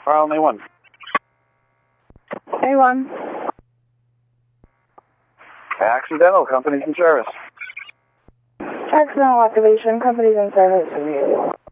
File A1. A1. Accidental, companies in service. Accidental activation, companies in service review.